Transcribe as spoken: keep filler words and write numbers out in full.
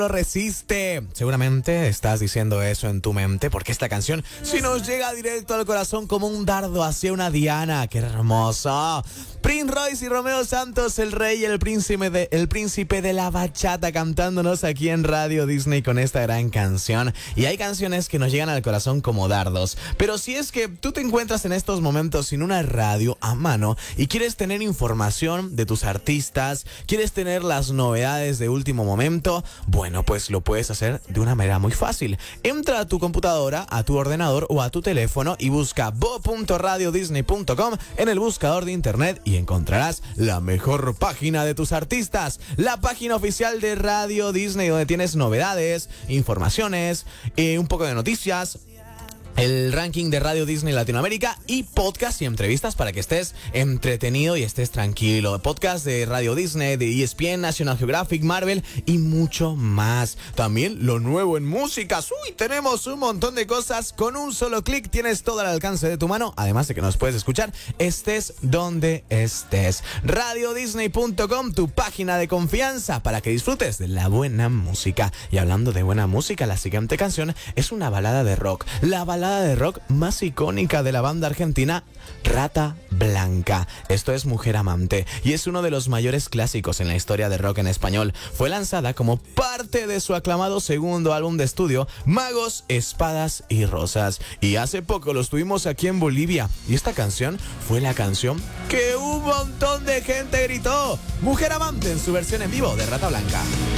Lo resiste. Seguramente estás diciendo eso en tu mente porque esta canción si nos llega directo al corazón como un dardo hacia una diana. ¡Qué hermoso! Prince Royce y Romeo Santos, el rey y el príncipe de, el príncipe de la bachata, cantándonos aquí en Radio Disney con esta gran canción. Y hay canciones que nos llegan al corazón como dardos. Pero si es que tú te encuentras en estos momentos sin una radio a mano y quieres tener información de tus artistas, quieres tener las novedades de último momento, bueno, Bueno, pues lo puedes hacer de una manera muy fácil. Entra a tu computadora, a tu ordenador o a tu teléfono y busca bo punto radio disney punto com en el buscador de internet y encontrarás la mejor página de tus artistas, la página oficial de Radio Disney, donde tienes novedades, informaciones, eh, un poco de noticias, el ranking de Radio Disney Latinoamérica y podcast y entrevistas para que estés entretenido y estés tranquilo. Podcast de Radio Disney, de E S P N, National Geographic, Marvel y mucho más. También lo nuevo en músicas. Uy, tenemos un montón de cosas. Con un solo clic tienes todo al alcance de tu mano. Además de que nos puedes escuchar, estés donde estés. radio disney punto com, tu página de confianza para que disfrutes de la buena música. Y hablando de buena música, la siguiente canción es una balada de rock. La balada de rock más icónica de la banda argentina Rata Blanca. Esto es Mujer Amante y es uno de los mayores clásicos en la historia de rock en español. Fue lanzada como parte de su aclamado segundo álbum de estudio, Magos, Espadas y Rosas. Y hace poco los tuvimos aquí en Bolivia y esta canción fue la canción que un montón de gente gritó. Mujer Amante en su versión en vivo de Rata Blanca.